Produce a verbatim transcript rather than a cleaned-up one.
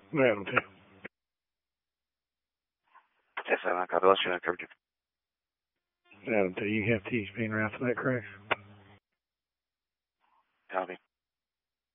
Adam two. Yes, I copy. Let's try coverage. Adam two, you have T H P en route to that crash. Copy.